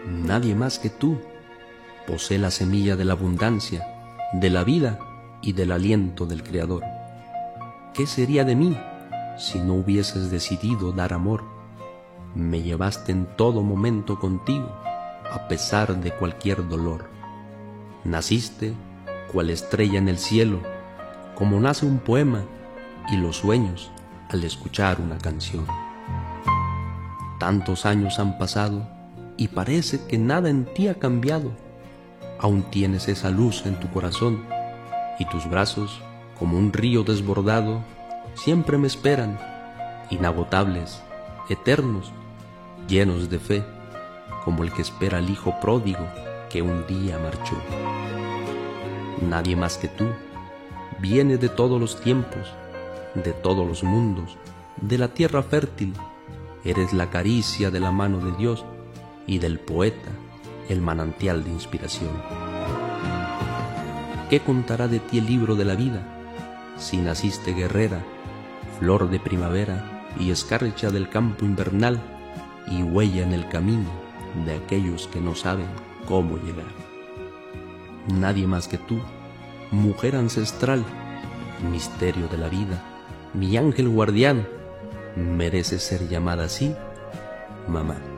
Nadie más que tú posee la semilla de la abundancia, de la vida y del aliento del Creador. ¿Qué sería de mí si no hubieses decidido dar amor? Me llevaste en todo momento contigo, a pesar de cualquier dolor. Naciste cual estrella en el cielo, como nace un poema y los sueños al escuchar una canción. Tantos años han pasado y parece que nada en ti ha cambiado. Aún tienes esa luz en tu corazón y tus brazos, como un río desbordado, siempre me esperan, inagotables, eternos, llenos de fe, como el que espera al hijo pródigo que un día marchó. Nadie más que tú viene de todos los tiempos, de todos los mundos, de la tierra fértil. Eres la caricia de la mano de Dios y del poeta el manantial de inspiración. ¿Qué contará de ti el libro de la vida si naciste guerrera, flor de primavera y escarcha del campo invernal y huella en el camino de aquellos que no saben cómo llegar? Nadie más que tú, mujer ancestral, misterio de la vida, mi ángel guardián, merece ser llamada así, mamá.